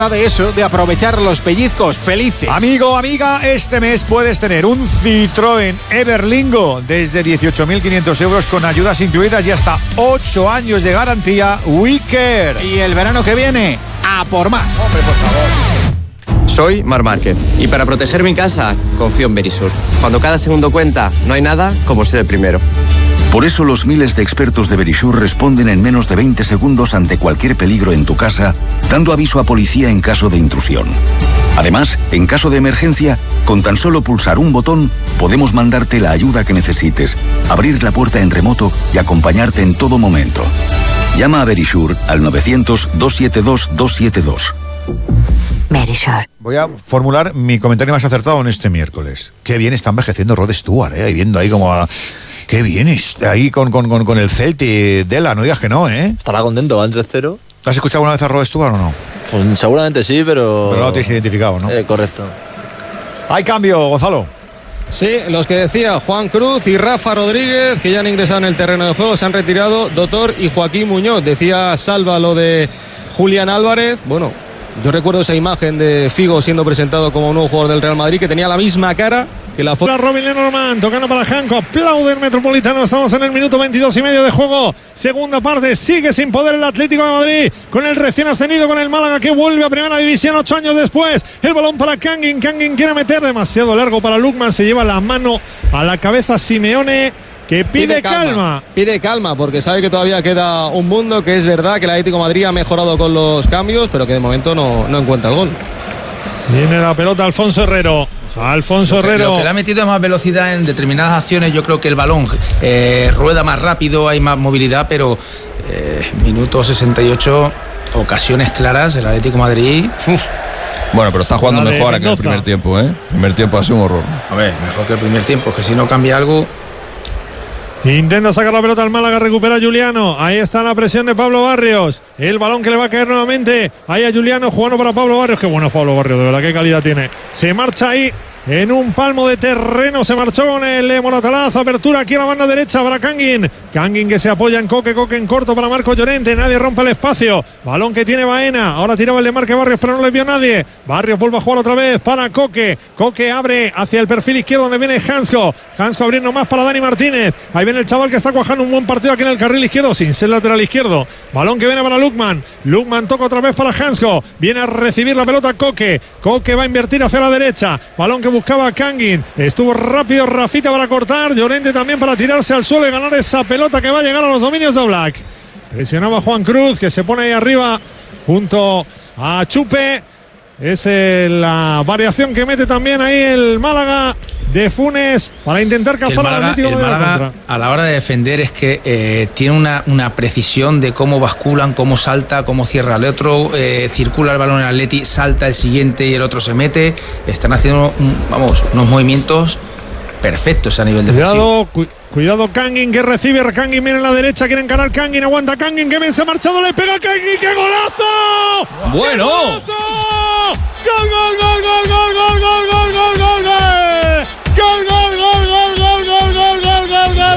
de eso, de aprovechar los pellizcos felices. Amigo, amiga, este mes puedes tener un Citroën Everlingo desde 18.500 euros con ayudas incluidas y hasta 8 años de garantía WeCare. Y el verano que viene, a por más. Hombre, por favor. Soy Marc Márquez y para proteger mi casa confío en Verisur. Cuando cada segundo cuenta, no hay nada como ser el primero. Por eso los miles de expertos de Verisur responden en menos de 20 segundos ante cualquier peligro en tu casa, dando aviso a policía en caso de intrusión. Además, en caso de emergencia, con tan solo pulsar un botón, podemos mandarte la ayuda que necesites, abrir la puerta en remoto y acompañarte en todo momento. Llama a Verisur al 900-272-272. Verisur. Voy a formular mi comentario más acertado en este miércoles. Qué bien está envejeciendo Rod Stewart, y viendo ahí como... Qué bien está ahí con el Celtic Dela, no digas que no, ¿eh? Estará contento, va en 3-0. ¿Has escuchado alguna vez a Rod Stewart o no? Pues seguramente sí, pero... Pero no te has identificado, ¿no? Correcto. Hay cambio, Gonzalo. Sí, los que decía Juan Cruz y Rafa Rodríguez, que ya han ingresado en el terreno de juego, se han retirado Doctor y Joaquín Muñoz. Decía Salva lo de Julián Álvarez. Bueno, yo recuerdo esa imagen de Figo siendo presentado como un nuevo jugador del Real Madrid, que tenía la misma cara que la foto. Robin Lenormand tocando para Janko, aplaude el Metropolitano. Estamos en el minuto 22 y medio de juego, segunda parte. Sigue sin poder el Atlético de Madrid con el recién ascendido, con el Málaga, que vuelve a primera división 8 años después. El balón para Kangin quiere meter, demasiado largo para Lukman, se lleva la mano a la cabeza Simeone, que pide calma. Pide calma porque sabe que todavía queda un mundo, que es verdad que el Atlético de Madrid ha mejorado con los cambios, pero que de momento no encuentra el gol. Viene la pelota Alfonso Herrero. Lo que le ha metido es más velocidad en determinadas acciones. Yo creo que el balón rueda más rápido, hay más movilidad, pero minuto 68, ocasiones claras, el Atlético de Madrid. Bueno, pero está jugando mejor que en el primer tiempo, ¿eh? El primer tiempo ha sido un horror. A ver, mejor que el primer tiempo, es que si no cambia algo. Intenta sacar la pelota al Málaga, recupera Juliano. Ahí está la presión de Pablo Barrios. El balón que le va a caer nuevamente. Ahí a Juliano jugando para Pablo Barrios. Qué bueno es Pablo Barrios, de verdad, qué calidad tiene. Se marcha ahí en un palmo de terreno. Se marchó con el Moratalaz. Apertura aquí a la banda derecha para Kangin que se apoya en Coque en corto para Marco Llorente. Nadie rompe el espacio. Balón que tiene Baena. Ahora tiraba el de Marque Barrios, pero no le vio nadie. Barrios vuelve a jugar otra vez para Coque abre hacia el perfil izquierdo donde viene Hansko abriendo más para Dani Martínez. Ahí viene el chaval que está cuajando un buen partido aquí en el carril izquierdo sin ser lateral izquierdo. Balón que viene para Lukman toca otra vez para Hansko. Viene a recibir la pelota Coque va a invertir hacia la derecha. Balón que buscaba Kangin. Estuvo rápido Rafita para cortar. Llorente también para tirarse al suelo y ganar esa pelota que va a llegar a los dominios de Oblak. Presionaba Juan Cruz, que se pone ahí arriba junto a Chupe. Es la variación que mete también ahí el Málaga de Funes para intentar cazar al Atlético. El Málaga a la hora de defender es que tiene una precisión de cómo basculan, cómo salta, cómo cierra el otro, circula el balón en el Atleti, salta el siguiente y el otro se mete. Están haciendo unos movimientos perfectos a nivel defensivo. Cuidado Kangin que recibe. Kangin viene en la derecha, quiere encarar Kangin, aguanta Kangin, que bien se ha marchado, le pega a Kangin, ¡qué golazo! ¡Bueno! ¡Golazo! ¡Gol, gol, gol, gol, gol, gol, gol, gol, gol, gol, gol! ¡Gol, gol, gol, gol, gol, gol, gol, gol, gol, gol,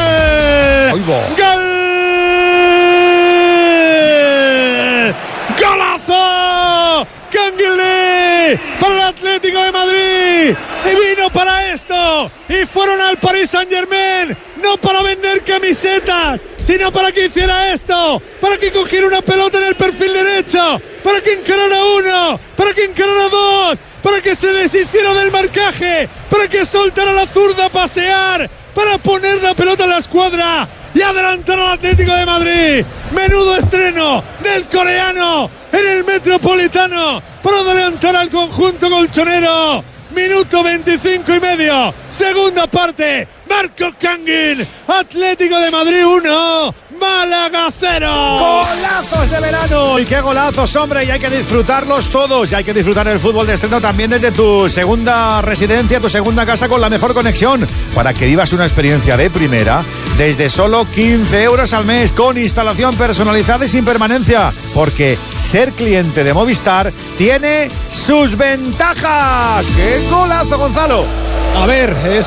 gol! ¡Golazo! Kangin para el Atlético de Madrid, y vino para esto, y fueron al Paris Saint-Germain no para vender camisetas, sino para que hiciera esto, para que cogiera una pelota en el perfil derecho, para que encarara uno, para que encarara dos, para que se deshiciera del marcaje, para que soltara la zurda a pasear, para poner la pelota en la escuadra y adelantar al Atlético de Madrid. Menudo estreno del coreano en el Metropolitano para adelantar al conjunto colchonero. Minuto 25 y medio, segunda parte. Marco Kangin, Atlético de Madrid 1, Málaga 0. Golazos de verano, y qué golazos, hombre, y hay que disfrutarlos todos, y hay que disfrutar el fútbol de estreno también desde tu segunda residencia, tu segunda casa, con la mejor conexión, para que vivas una experiencia de primera desde solo 15 euros al mes, con instalación personalizada y sin permanencia, porque ser cliente de Movistar tiene sus ventajas. ¡Qué golazo, Gonzalo! A ver, es